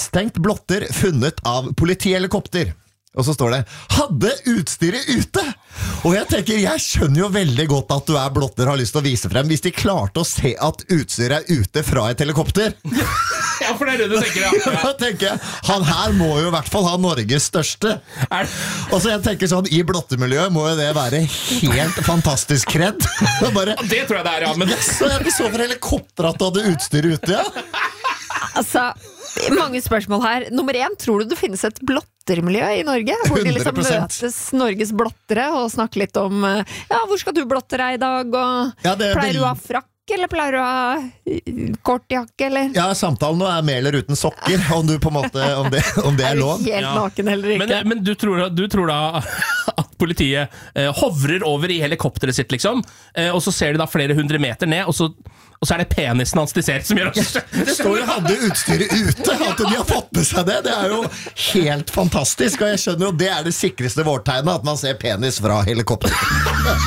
mistenkt blotter funnet av politihelikopter. Og så står det, hadde utstyret ute. Og jeg tenker, jeg skjønner jo veldig godt at du blotter har lyst til å vise frem, hvis de klarte å se at utstyret ute fra et helikopter. Ja, for det det du tenker, ja. Da tenker jeg, han her må jo i hvert fall ha Norges største. Og så jeg tenker sånn, i blottemiljøet må jo det være helt fantastisk kred. Det tror jeg det ja. Men... Så jeg så for helikopter at du hadde utstyret ute, ja. Altså, mange spørsmål her. Nummer 1, tror du det finnes et blottermiljø i Norge? Hvor de liksom 100%. møtes Norges blottere og snakker litt om ja, hvor skal du blotte deg i dag? Og Ja, pleier du å ha frakk? Eller pleier du å ha kortjakke, eller? Ja, samtalen nå med eller uten sokker, om du på en måte, om det lov. Helt naken eller ikke? Men du tror da at politiet hovrer over i helikopteret sitt, liksom, og så ser de da flere 100 meter ned, og så det penisen hans de ser som gjør oss. Det står jo hadde utstyret ute, at de har fått med seg det er jo helt fantastisk, og jeg skjønner jo det det sikreste vårtegnet, at man ser penis fra helikopter.